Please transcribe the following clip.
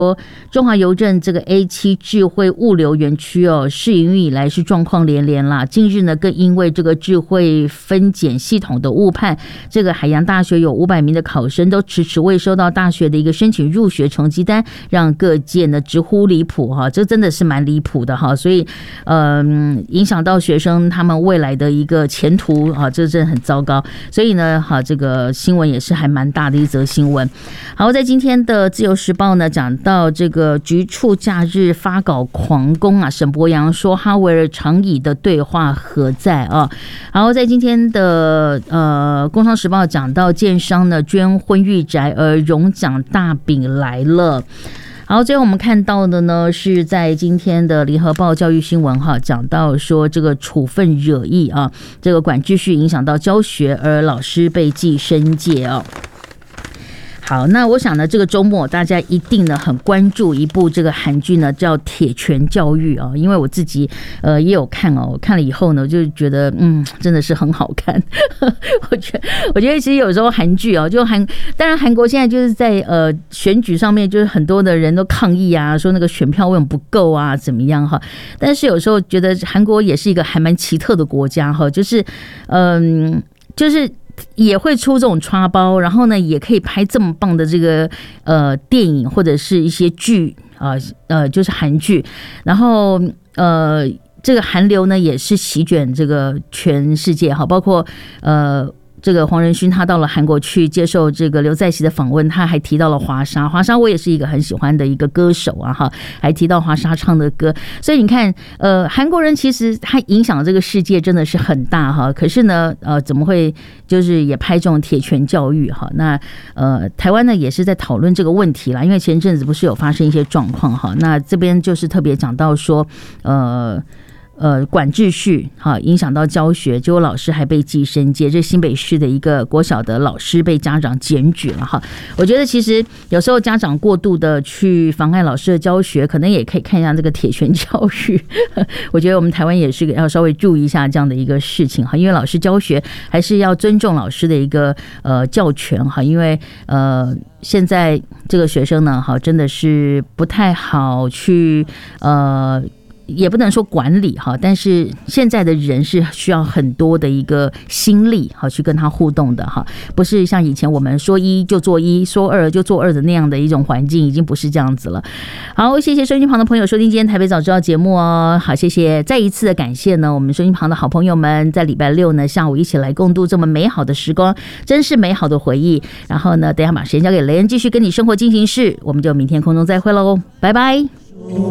中华邮政这个 A7 智慧物流园区试营运以来是状况连连啦。近日呢，更因为这个智慧分拣系统的误判，这个海洋大学有500名的考生都迟迟未收到大学的一个申请入学成绩单，让各界呢直呼离谱哈，这真的是蛮离谱的哈。所以影响到学生他们未来的一个前途啊，这真的很糟糕。所以呢，这个新闻也是还蛮大的一则新闻。好，在今天的自由时报呢，讲到这个局处假日发稿狂攻啊，沈伯洋说哈维尔常以的对话何在啊？然后在今天的工商时报讲到建商呢捐婚育宅而荣奖大饼来了。好，最后我们看到的呢，是在今天的联合报教育新闻讲到说这个处分惹议啊，这个管秩序影响到教学，而老师被记申诫啊。好，那我想呢，这个周末大家一定呢很关注一部这个韩剧呢，叫《铁拳教育》啊，因为我自己也有看哦，看了以后呢，就觉得真的是很好看。我觉得其实有时候韩剧哦，当然韩国现在就是在选举上面，就是很多的人都抗议啊，说那个选票为什么不够啊，怎么样哈？但是有时候觉得韩国也是一个还蛮奇特的国家哈，就是也会出这种插包，然后呢，也可以拍这么棒的这个电影或者是一些剧就是韩剧，然后这个韩流呢也是席卷这个全世界哈，包括这个黄仁勋他到了韩国去接受这个刘在熙的访问，他还提到了华莎，我也是一个很喜欢的一个歌手啊哈，还提到华莎唱的歌，所以你看韩国人其实他影响这个世界真的是很大哈，可是呢怎么会就是也拍这种铁拳教育哈？那台湾呢也是在讨论这个问题啦，因为前阵子不是有发生一些状况哈，那这边就是特别讲到说管秩序影响到教学，结果老师还被记申诫，这新北市的一个国小的老师被家长检举了哈。我觉得其实有时候家长过度的去妨碍老师的教学，可能也可以看一下这个铁拳教育。我觉得我们台湾也是要稍微注意一下这样的一个事情哈，因为老师教学还是要尊重老师的一个教权哈，因为现在这个学生呢真的是不太好去也不能说管理哈，但是现在的人是需要很多的一个心力去跟他互动的哈，不是像以前我们说一就做一，说二就做二的那样的一种环境，已经不是这样子了。好，谢谢收音旁的朋友收听今天台北早知道节目哦。好，谢谢，再一次的感谢呢，我们收音旁的好朋友们在礼拜六呢下午一起来共度这么美好的时光，真是美好的回忆。然后呢，等一下把时间交给雷恩继续跟你生活进行式，我们就明天空中再会喽，拜拜。